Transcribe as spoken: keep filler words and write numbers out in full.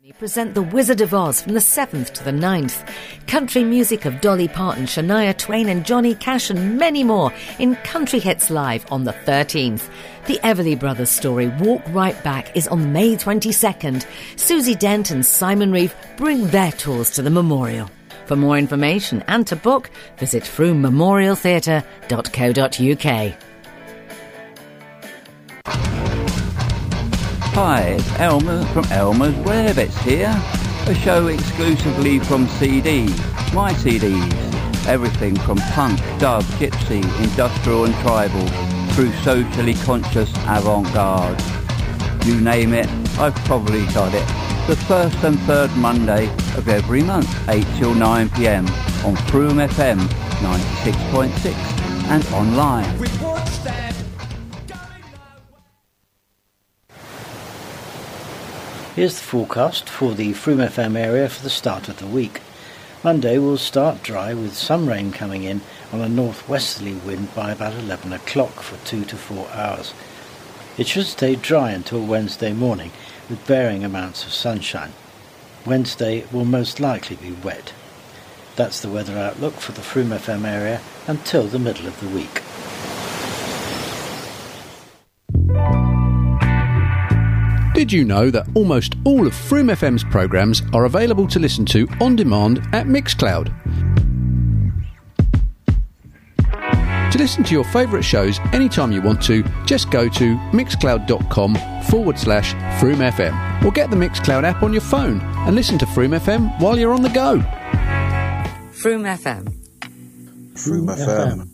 Present The Wizard of Oz from the seventh to the ninth. Country music of Dolly Parton, Shania Twain and Johnny Cash and many more in Country Hits Live on the thirteenth. The Everly Brothers story, Walk Right Back, is on May twenty-second. Susie Dent and Simon Reeve bring their tours to the memorial. For more information and to book, visit frome memorial theatre dot co dot uk. Hi, it's Elmer from Elmer's Rarebits here. A show exclusively from C Ds, my C Ds. Everything from punk, dub, gypsy, industrial and tribal, through socially conscious avant-garde. You name it, I've probably got it. The first and third Monday of every month, eight till nine p.m. on Frome F M ninety-six point six and online. Here's the forecast for the Frome F M area for the start of the week. Monday will start dry with some rain coming in on a northwesterly wind by about eleven o'clock for two to four hours. It should stay dry until Wednesday morning with varying amounts of sunshine. Wednesday will most likely be wet. That's the weather outlook for the Frome F M area until the middle of the week. Did you know that almost all of Frome F M's programmes are available to listen to on demand at Mixcloud? To listen to your favourite shows anytime you want to, just go to mixcloud.com forward slash Frome FM or get the Mixcloud app on your phone and listen to Frome F M while you're on the go. Frome F M. Frome F M.